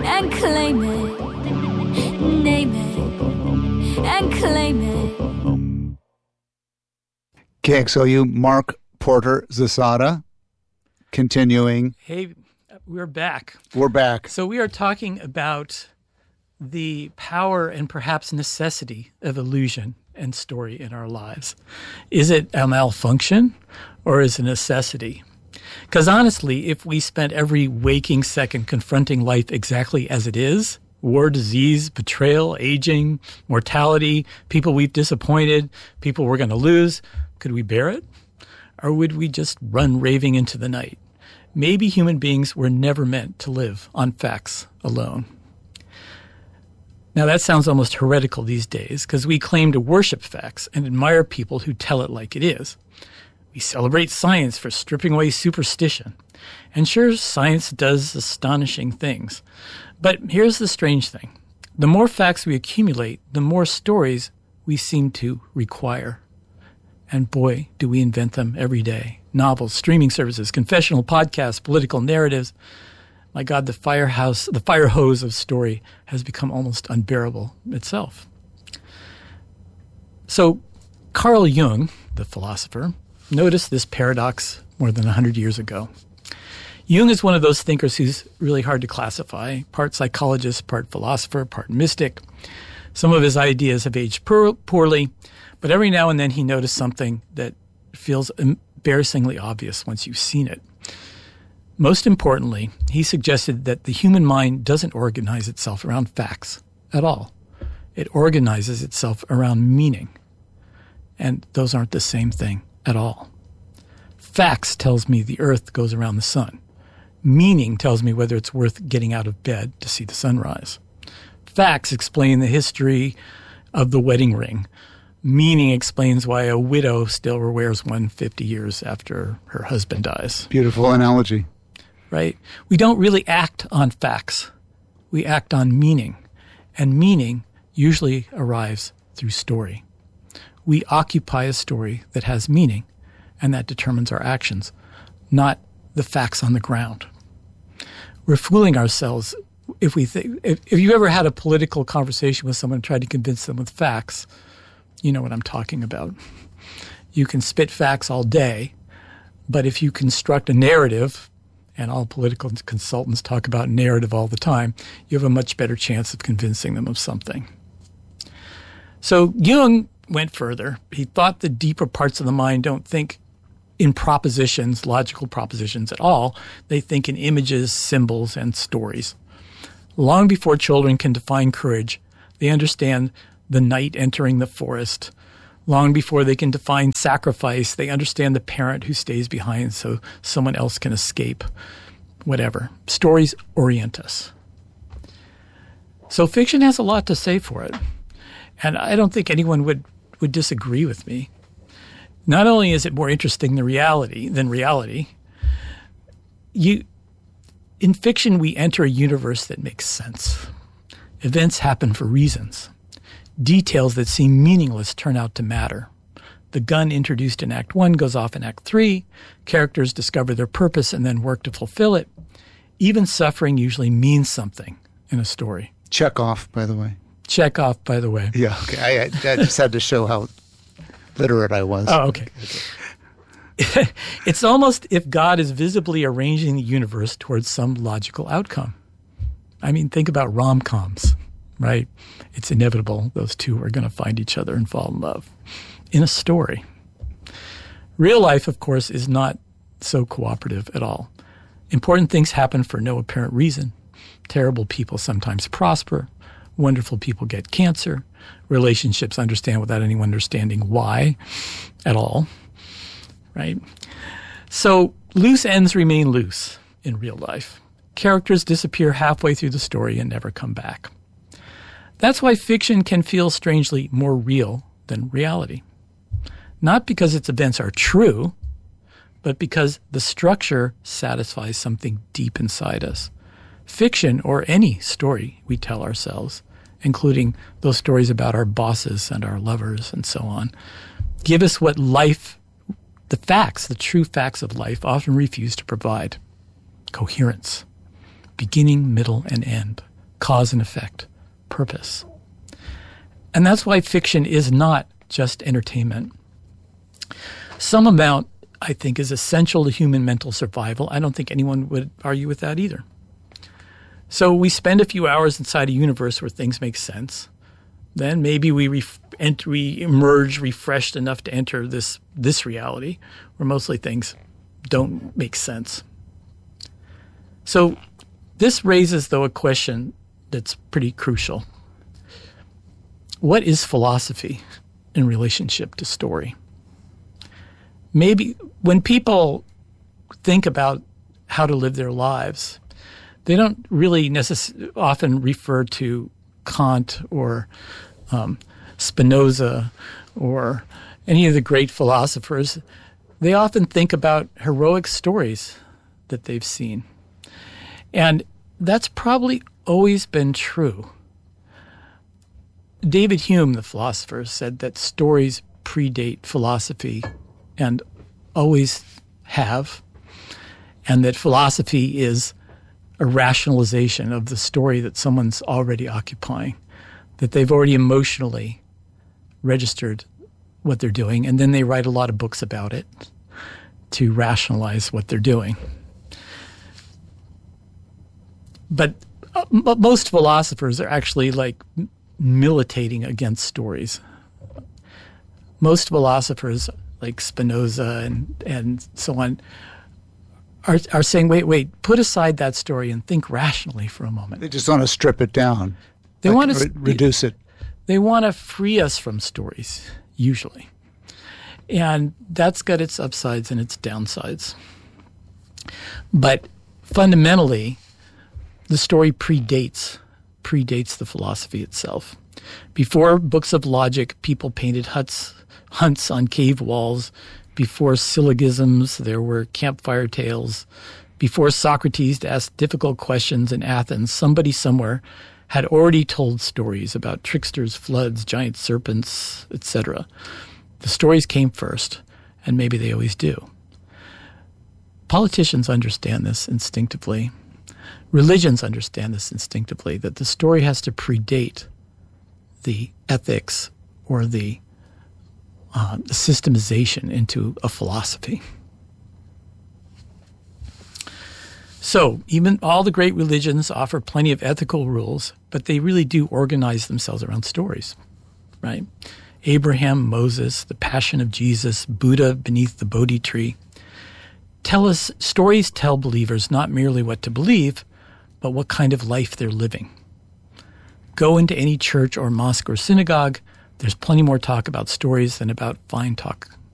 and claim it. Name it and claim it. KXOU, Mark Porter Zasada, continuing. Hey, we're back. We're back. So we are talking about the power and perhaps necessity of illusion and story in our lives. Is it a malfunction or is it a necessity? Because honestly, if we spent every waking second confronting life exactly as it is, war, disease, betrayal, aging, mortality, people we've disappointed, people we're going to lose, could we bear it? Or would we just run raving into the night? Maybe human beings were never meant to live on facts alone. Now, that sounds almost heretical these days because we claim to worship facts and admire people who tell it like it is. We celebrate science for stripping away superstition. And sure, science does astonishing things. But here's the strange thing. The more facts we accumulate, the more stories we seem to require. And boy, do we invent them every day. Novels, streaming services, confessional podcasts, political narratives. My God, the fire hose of story has become almost unbearable itself. So Carl Jung, the philosopher, noticed this paradox more than 100 years ago. Jung is one of those thinkers who's really hard to classify, part psychologist, part philosopher, part mystic. Some of his ideas have aged poorly, but every now and then he noticed something that feels embarrassingly obvious once you've seen it. Most importantly, he suggested that the human mind doesn't organize itself around facts at all. It organizes itself around meaning. And those aren't the same thing at all. Facts tells me the earth goes around the sun. Meaning tells me whether it's worth getting out of bed to see the sunrise. Facts explain the history of the wedding ring. Meaning explains why a widow still wears one 50 years after her husband dies. Beautiful analogy. Right? We don't really act on facts. We act on meaning. And meaning usually arrives through story. We occupy a story that has meaning, and that determines our actions, not the facts on the ground. We're fooling ourselves if we think. If you ever had a political conversation with someone and tried to convince them with facts, you know what I'm talking about. You can spit facts all day, but if you construct a narrative, and all political consultants talk about narrative all the time, you have a much better chance of convincing them of something. So Jung went further. He thought the deeper parts of the mind don't think in propositions, logical propositions at all. They think in images, symbols, and stories. Long before children can define courage, they understand the knight entering the forest. Long before they can define sacrifice, they understand the parent who stays behind so someone else can escape. Whatever. Stories orient us. So fiction has a lot to say for it. And I don't think anyone would disagree with me. Not only is it more interesting than reality, in fiction we enter a universe that makes sense. Events happen for reasons. Details that seem meaningless turn out to matter. The gun introduced in Act 1 goes off in Act 3. Characters discover their purpose and then work to fulfill it. Even suffering usually means something in a story. Chekhov, by the way. Chekhov, by the way. Yeah, okay. I just had to show how literate I was. Oh, okay. It's almost if God is visibly arranging the universe towards some logical outcome. I mean, think about rom-coms, right? It's inevitable those two are going to find each other and fall in love in a story. Real life, of course, is not so cooperative at all. Important things happen for no apparent reason. Terrible people sometimes prosper. Wonderful people get cancer. Relationships understand without anyone understanding why at all, right? So loose ends remain loose in real life. Characters disappear halfway through the story and never come back. That's why fiction can feel strangely more real than reality. Not because its events are true, but because the structure satisfies something deep inside us. Fiction, or any story we tell ourselves, including those stories about our bosses and our lovers and so on, give us what life, the facts, the true facts of life often refuse to provide. Coherence. Beginning, middle, and end. cause and effect, purpose. And that's why fiction is not just entertainment. Some amount, I think, is essential to human mental survival. I don't think anyone would argue with that either. So we spend a few hours inside a universe where things make sense. Then maybe we emerge refreshed enough to enter this reality where mostly things don't make sense. So this raises, though, a question that's pretty crucial. What is philosophy in relationship to story? Maybe when people think about how to live their lives, they don't really often refer to Kant or Spinoza or any of the great philosophers. They often think about heroic stories that they've seen. And that's probably always been true. David Hume, the philosopher, said that stories predate philosophy and always have, and that philosophy is a rationalization of the story that someone's already occupying, that they've already emotionally registered what they're doing, and then they write a lot of books about it to rationalize what they're doing. But most philosophers are actually like militating against stories. Most philosophers, like Spinoza and so on, are saying, wait, put aside that story and think rationally for a moment. They just want to strip it down. They want to reduce it. They want to free us from stories, usually. And that's got its upsides and its downsides. But fundamentally, the story predates the philosophy itself. Before books of logic, people painted hunts on cave walls. Before syllogisms, there were campfire tales. Before Socrates asked difficult questions in Athens, somebody somewhere had already told stories about tricksters, floods, giant serpents, etc. The stories came first, and maybe they always do. Politicians understand this instinctively. Religions understand this instinctively, that the story has to predate the ethics or the systemization into a philosophy. So even all the great religions offer plenty of ethical rules, but they really do organize themselves around stories, right? Abraham, Moses, the Passion of Jesus, Buddha beneath the Bodhi tree. Stories tell believers not merely what to believe, but what kind of life they're living. Go into any church or mosque or synagogue, there's plenty more talk about stories than about fine talk